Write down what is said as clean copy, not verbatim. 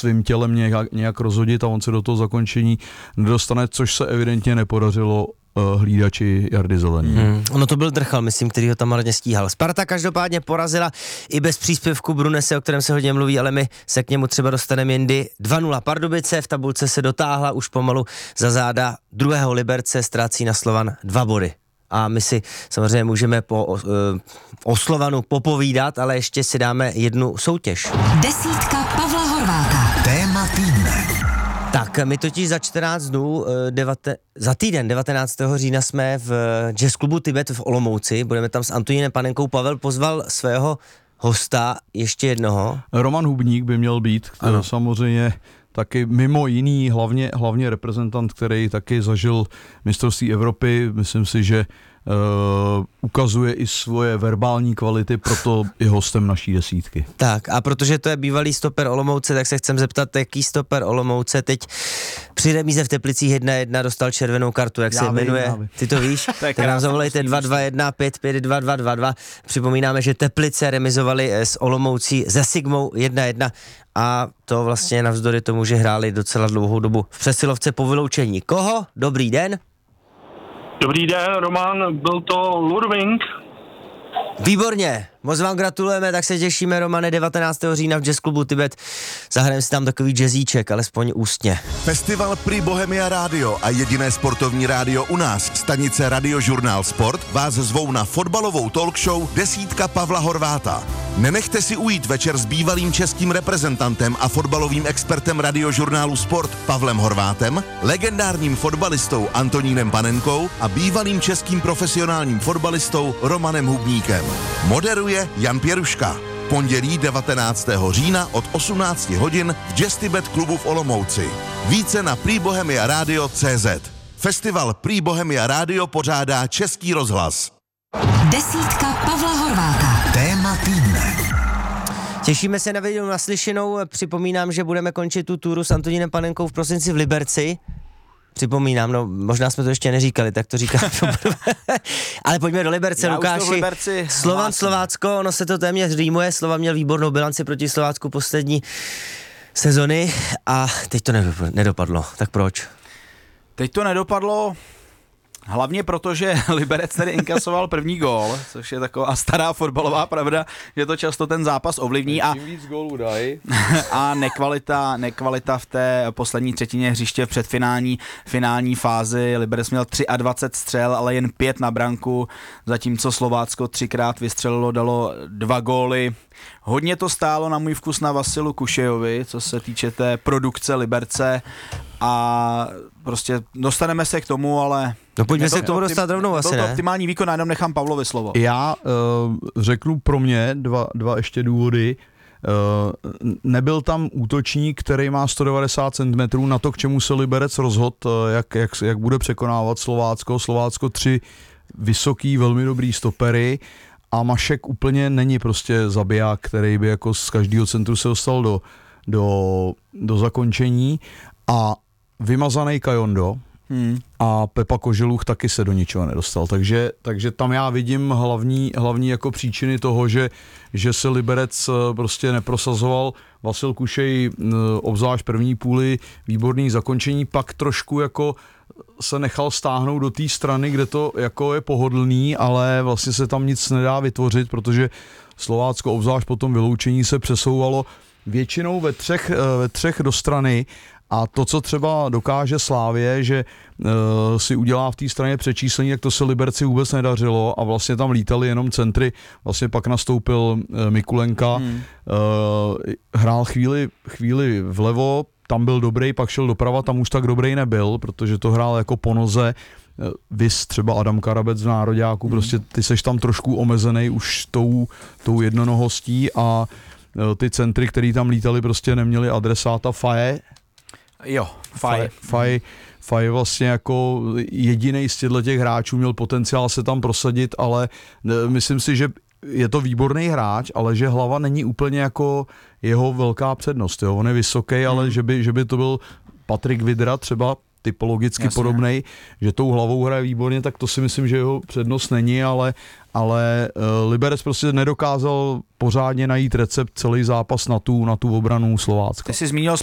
svým tělem nějak rozhodit a on se do toho zakončení nedostane, což se evidentně nepodařilo hlídači Jardy Zelený. Ono to byl Drchal, myslím, který ho tam hodně stíhal. Sparta každopádně porazila i bez příspěvku Brunese, o kterém se hodně mluví, ale my se k němu třeba dostaneme jindy. 2-0 Pardubice, v tabulce se dotáhla už pomalu za záda druhého Liberce, ztrácí na Slovan 2 body. A my si samozřejmě můžeme o Slovanu popovídat, ale ještě si dáme jednu soutěž. Desítka Pavla Horváta. Téma týdne. Tak, my totiž za 14 dnů, za týden 19. října jsme v jazz klubu Tibet v Olomouci, budeme tam s Antonínem Panenkou. Pavel pozval svého hosta, ještě jednoho. Roman Hubník by měl být, samozřejmě taky mimo jiný, hlavně reprezentant, který taky zažil mistrovství Evropy, myslím si, že ukazuje i svoje verbální kvality, proto je hostem naší desítky. Tak a protože to je bývalý stoper Olomouce, tak se chcem zeptat, jaký stoper Olomouce teď při remíze v Teplicích 1-1 dostal červenou kartu, jak se jmenuje? Ty to víš? Tak nám zavolejte 221 552 222. Připomínáme, že Teplice remizovali s Olomoucí ze Sigmou 1-1 a to vlastně navzdory tomu, že hráli docela dlouhou dobu v přesilovce po vyloučení. Koho? Dobrý den. Dobrý den, Roman, byl to Lurving. Výborně, moc vám gratulujeme, tak se těšíme, Romane, 19. října v jazz klubu Tibet. Zahrajeme si tam takový jazzíček, alespoň ústně. Festival Prix Bohemia Radio a jediné sportovní rádio u nás, stanice Radiožurnál Sport, vás zvou na fotbalovou talkshow Desítka Pavla Horváta. Nenechte si ujít večer s bývalým českým reprezentantem a fotbalovým expertem Radiožurnálu Sport Pavlem Horvátem, legendárním fotbalistou Antonínem Panenkou a bývalým českým profesionálním fotbalistou Romanem Hubníkem. Moderuje Jan Pěruška. Pondělí 19. října od 18 hodin v Jazz Tibet klubu v Olomouci. Více na prixbohemiaradio.cz. Festival Prix Bohemia Radio pořádá Český rozhlas. Desítka Pavla Horváta. Téma týdne. Těšíme se na viděnou naslyšenou. Připomínám, že budeme končit tu túru s Antonínem Panenkou v prosinci v Liberci. Připomínám, no možná jsme to ještě neříkali, tak to říkám. Ale pojďme do Liberce, Lukáši. Slovan Slovácko, ono se to téměř rýmuje. Slovan měl výbornou bilanci proti Slovácku poslední sezony a teď to nedopadlo. Tak proč? Teď to nedopadlo hlavně proto, že Liberec tady inkasoval první gól, což je taková stará fotbalová pravda, že to často ten zápas ovlivní a víc gólů dají. A nekvalita v té poslední třetině hřiště v předfinální fázi. Liberec měl 23 střel, ale jen 5 na branku, zatímco Slovácko 3krát vystřelilo, dalo 2 góly. Hodně to stálo na můj vkus na Vasilu Kušejovi, co se týče té produkce Liberce a prostě dostaneme se k tomu, ale... No pojďme se k tomu dostat rovnou asi, ne? Byl to optimální výkon, jenom nechám Pavlovi slovo. Já řeknu pro mě dva ještě důvody. Nebyl tam útočník, který má 190 cm na to, k čemu se Liberec rozhodl, jak bude překonávat Slovácko. Slovácko 3 vysoký, velmi dobrý stopery a Mašek úplně není prostě zabiják, který by jako z každého centru se dostal do zakončení a vymazaný Kajondo a Pepa Koželuch taky se do ničeho nedostal. Takže tam já vidím hlavní jako příčiny toho, že se Liberec prostě neprosazoval. Vasil Kušej obzvlášť první půli výborný zakončení, pak trošku jako se nechal stáhnout do té strany, kde to jako je pohodlný, ale vlastně se tam nic nedá vytvořit, protože Slovácko obzvlášť po tom vyloučení se přesouvalo většinou ve třech do strany. A to, co třeba dokáže Slávě, že si udělá v té straně přečíslení, tak to se Liberci vůbec nedařilo a vlastně tam lítali jenom centry. Vlastně pak nastoupil Mikulenka, hrál chvíli vlevo, tam byl dobrý, pak šel doprava, tam už tak dobrý nebyl, protože to hrál jako po noze. Vys třeba Adam Karabec v nároďáku, prostě ty seš tam trošku omezený už tou jednonohostí a ty centry, který tam lítali, prostě neměli adresáta. Faj vlastně jako jedinej z těch hráčů měl potenciál se tam prosadit, ale myslím si, že je to výborný hráč, ale že hlava není úplně jako jeho velká přednost. Jo? On je vysoký, ale že by to byl Patrik Vidra třeba typologicky podobnej, že tou hlavou hraje výborně, tak to si myslím, že jeho přednost není, ale Liberec prostě nedokázal pořádně najít recept celý zápas na tu obranu Slovácka. Ty jsi zmínil